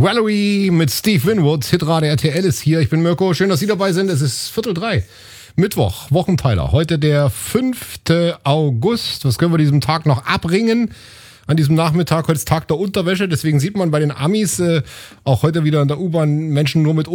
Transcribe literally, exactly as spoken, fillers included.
Valerie mit Steve Winwood. Hitrate R T L ist hier. Ich bin Mirko. Schön, dass Sie dabei sind. Es ist Viertel drei. Mittwoch, Wochenteiler. Heute der fünfte August. Was können wir diesem Tag noch abringen? An diesem Nachmittag, heute ist Tag der Unterwäsche. Deswegen sieht man bei den Amis äh, auch heute wieder in der U-Bahn Menschen nur mit